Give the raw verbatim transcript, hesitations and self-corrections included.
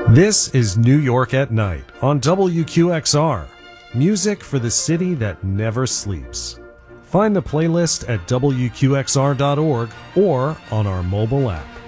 This is New York at Night on W Q X R. Music for the city that never sleeps. Find the playlist at W Q X R dot org or on our mobile app.